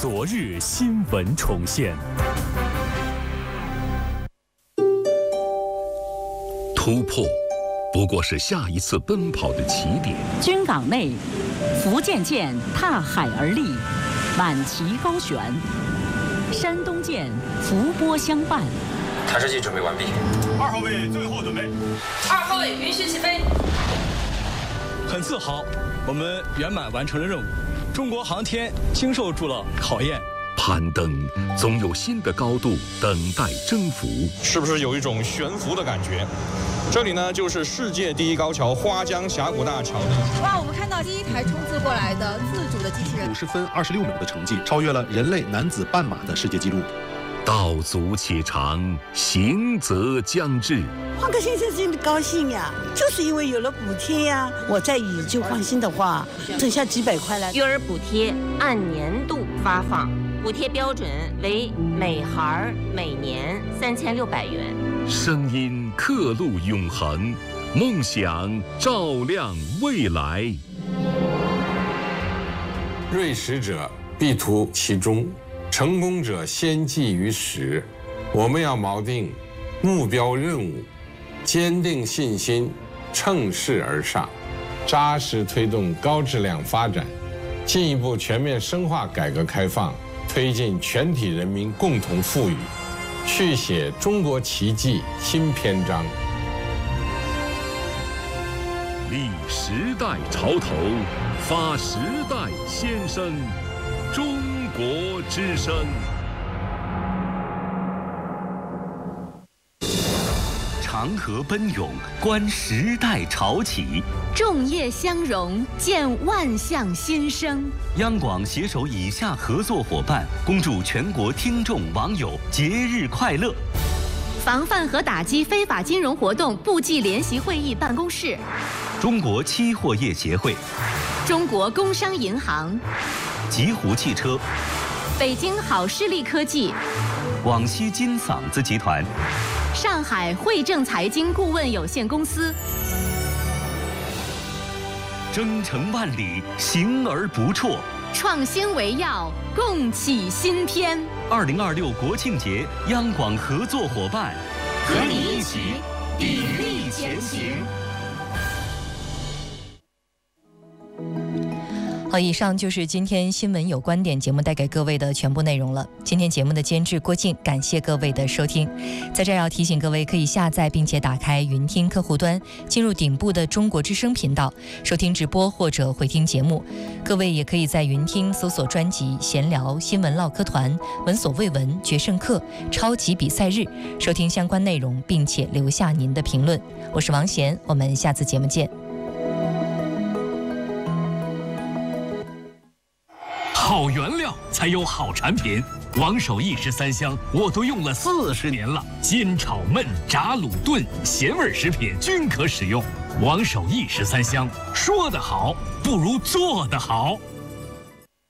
昨日新闻重现。 突破，不过是下一次奔跑的起点。 军港内，福建舰踏海而立，满旗高悬；山东舰伏波相伴。 弹射器准备完毕。 2号位最后准备。 2号位允许起飞。 很自豪，我们圆满完成了任务。中国航天经受住了考验。 攀登总有新的高度等待征服， 是不是有一种悬浮的感觉？这里呢，就是世界第一高桥花江峡谷大桥的。 哇，我们看到第一台冲刺过来的自主的机器人， 50分26秒的成绩，超越了人类男子半马的世界纪录。 道阻且长，行则将至。 换个先生真的高兴呀，就是因为有了补贴呀。我再以旧换新的话，省下几百块来。 育儿补贴按年度发放，补贴标准为每孩每年3600元。 声音刻录永恒，梦想照亮未来。 锐实者必图其中，成功者先记于始。我们要锚定目标任务，坚定信心，乘势而上，扎实推动高质量发展，进一步全面深化改革开放，推进全体人民共同富裕，续写中国奇迹新篇章。 立时代潮头，发时代先声，中国之声。 长河奔涌，观时代潮起； 众业相融，见万象新生。 央广携手以下合作伙伴，恭祝全国听众网友节日快乐。 防范和打击非法金融活动部际联席会议办公室， 中国期货业协会， 中国工商银行， 极狐汽车， 北京好视力科技， 广西金嗓子集团， 上海汇正财经顾问有限公司。 征程万里，行而不辍， 创新为要，共启新篇。 2026国庆节，央广合作伙伴， 和你一起砥砺前行。 好，以上就是今天新闻有观点节目带给各位的全部内容了。今天节目的监制郭靖，感谢各位的收听。在这儿要提醒各位，可以下载并且打开云听客户端，进入顶部的中国之声频道，收听直播或者回听节目。各位也可以在云听搜索专辑闲聊、新闻唠嗑团、闻所未闻、决胜客、超级比赛日，收听相关内容，并且留下您的评论。我是王贤，我们下次节目见。 好原料才有好产品，王守义13香我都用了40年了，煎炒焖炸卤炖咸味食品均可使用。王守义13香，说得好不如做得好。